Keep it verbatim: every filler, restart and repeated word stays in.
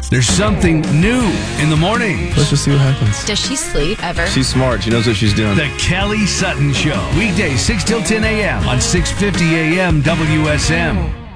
There's something new in the morning. Let's just see what happens. Does she sleep ever? She's smart. She knows what she's doing. The Kelly Sutton Show. Weekdays six till ten a.m. on six fifty a.m. W S M.